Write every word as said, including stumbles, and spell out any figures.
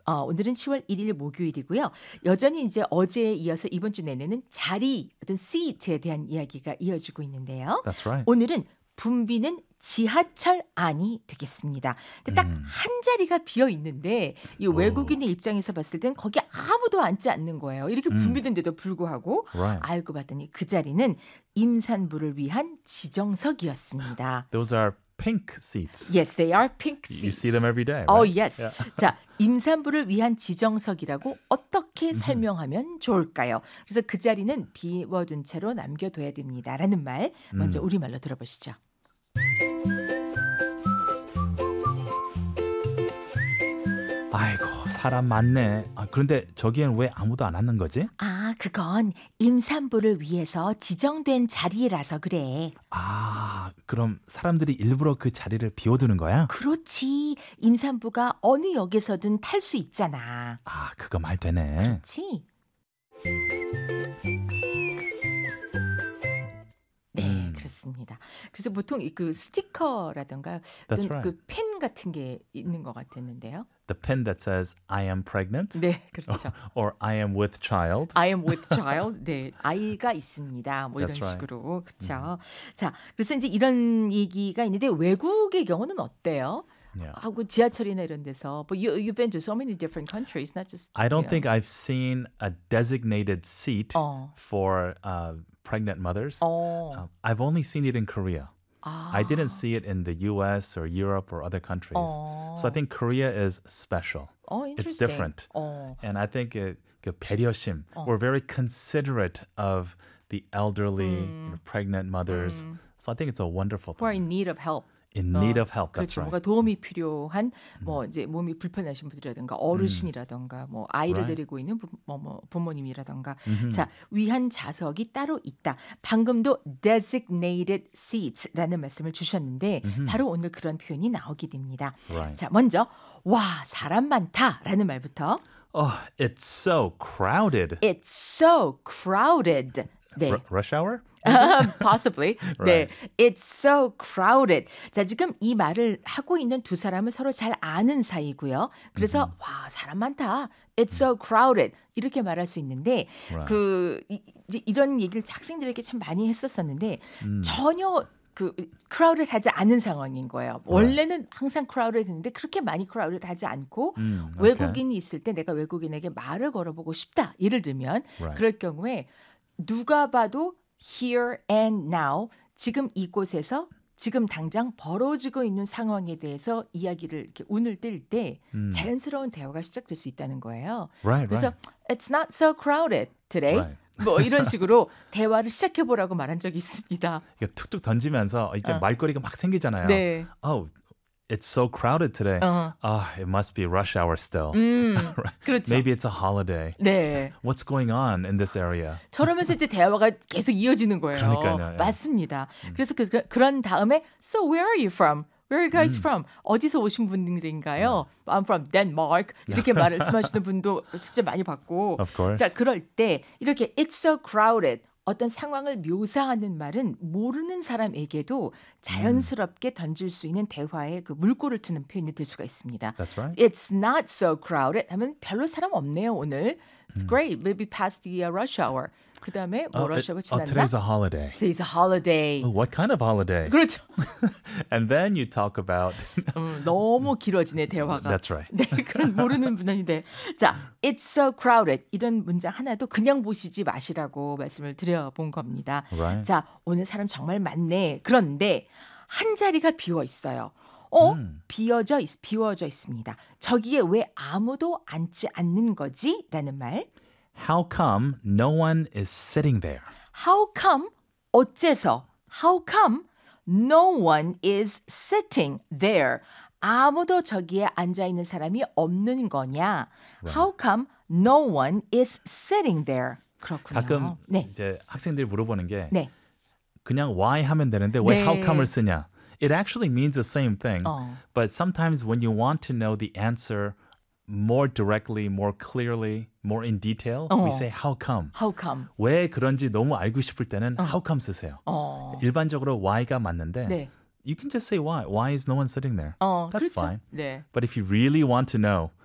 어, 오늘은 시월 일일 목요일이고요. 여전히 이제 어제에 이어서 이번 주 내내는 자리, 어떤 seat에 대한 이야기가 이어지고 있는데요. That's right. 오늘은 붐비는 지하철 안이 되겠습니다. 근데 딱 한 자리가 비어 있는데 이 외국인의 입장에서 봤을 땐 거기 아무도 앉지 않는 거예요. 이렇게 붐비는데도 불구하고 Right. 알고 봤더니 그 자리는 임산부를 위한 지정석이었습니다. Those are pink seats. Yes, they are pink seats. You see them every day, right? Oh, yes. Yeah. 자, 임산부를 위한 지정석이라고 어떻게 설명하면 좋을까요? 그래서 그 자리는 비워둔 채로 남겨둬야 됩니다라는 말 먼저 우리말로 들어보시죠. 아이고, 사람 많네. 아, 그런데 저기엔 왜 아무도 안 앉는 거지? 아, 그건 임산부를 위해서 지정된 자리라서 그래. 아, 그럼 사람들이 일부러 그 자리를 비워두는 거야? 그렇지. 임산부가 어느 역에서든 탈 수 있잖아. 아, 그거 말 되네. 그렇지? 네, 그렇습니다. 그래서 보통 이 그 스티커라든가 That's right. 그펜 같은 게 있는 것 같았는데요. The pen that says I am pregnant 네, 그렇죠. or I am with child. I am with child. 네, 아이가 있습니다. 뭐 이런 That's right. 식으로. 그렇죠. 자, 그래서 이제 이런 얘기가 있는데 외국의 경우는 어때요? Yeah. 하고 지하철이나 이런 데서 but you you've been to so many different countries, not just I don't you know. think I've seen a designated seat 어. for uh, pregnant mothers. 어. Uh, I've only seen it in Korea. 아. I didn't see it in the U S or Europe or other countries. 어. So I think Korea is special. 어, It's interesting. different. 어. And I think uh, 그 배려심, we're very considerate of the elderly, you know, pregnant mothers. So I think it's a wonderful Who are thing. in need of help. In need of help, that's 그렇죠. right. 뭔가 도움이 필요한 뭐 이제 몸이 불편하신 분들이라든가 어르신이라든가 뭐 아이를 Right. 데리고 있는 부, 뭐, 뭐 부모님이라든가 자 위한 좌석이 따로 있다. 방금도 designated seats라는 말씀을 주셨는데 바로 오늘 그런 표현이 나오게 됩니다. Right. 자 먼저 와 사람 많다라는 말부터 Oh, it's so crowded. It's so crowded. 네. R- rush hour? Possibly. Right. 네. It's so crowded. 자, 지금 이 말을 하고 있는 두 사람은 서로 잘 아는 사이고요. 그래서 Mm-hmm. 와, 사람 많다. It's so crowded. 이렇게 말할 수 있는데 Right. 그 이, 이제 이런 얘기를 학생들에게 참 많이 했었었는데 음. 전혀 그 crowded 하지 않은 상황인 거예요. 원래는 항상 crowded 했는데 그렇게 많이 crowded 하지 않고 음, okay. 외국인이 있을 때 내가 외국인에게 말을 걸어보고 싶다. 예를 들면 Right. 그럴 경우에 누가 봐도 here and now 지금 이곳에서 지금 당장 벌어지고 있는 상황에 대해서 이야기를 이렇게 운을 뗄 때 음. 자연스러운 대화가 시작될 수 있다는 거예요. Right, 그래서 right. It's not so crowded today. Right. 뭐 이런 식으로 대화를 시작해 보라고 말한 적이 있습니다. 이게 툭툭 던지면서 이제 어. 말거리가 막 생기잖아요. 네. Oh, it's so crowded today. 어. Oh, it must be rush hour still. 음, Right. 그렇죠. Maybe it's a holiday. 네. What's going on in this area? 저러면서 이제 대화가 계속 이어지는 거예요. 그러니까요, 예. 맞습니다. 그래서 그, 그, 그런 다음에 So where are you from? Where are you guys from? 어디서 오신 분들인가요? I'm from Denmark. 이렇게 말씀하시는 분도 진짜 많이 봤고. Of course. 자, 그럴 때 이렇게 It's so crowded. 어떤 상황을 묘사하는 말은 모르는 사람에게도 자연스럽게 던질 수 있는 대화에 그 물꼬를 트는 표현이 될 수가 있습니다. That's right. It's not so crowded 하면 별로 사람 없네요, 오늘. It's great. We'll be past the uh, rush hour. 그 다음에 뭐 Oh, it- 러시아가 oh, 지났나? today's a holiday. Today's a holiday. Oh, what kind of holiday? 그렇죠. And then you talk about 음, 너무 길어지네 대화가. That's right. 네, 그런 모르는 분인데, 자, it's so crowded 이런 문장 하나도 그냥 보시지 마시라고 말씀을 드려본 겁니다. Right. 자, 오늘 사람 정말 많네. 그런데 한 자리가 비어 있어요. 어, 비어져 있, 비워져 있습니다. 저기에 왜 아무도 앉지 않는 거지? 라는 말. How come no one is sitting there? How come? 어째서? How come no one is sitting there? 아무도 저기에 앉아 있는 사람이 없는 거냐? How come no one is sitting there? 그렇군요. 가끔 네. 이제 학생들이 물어보는 게 네. 그냥 why 하면 되는데 왜 네. how come을 쓰냐? It actually means the same thing. 어. But sometimes when you want to know the answer more directly, more clearly, more in detail, we 어. say how come. How come? 왜 그런지 너무 알고 싶을 때는 how come 쓰세요. 어. 일반적으로 why가 맞는데 네. you can just say why. Why is no one sitting there? 어, That's 그렇죠. fine. 네. But if you really want to know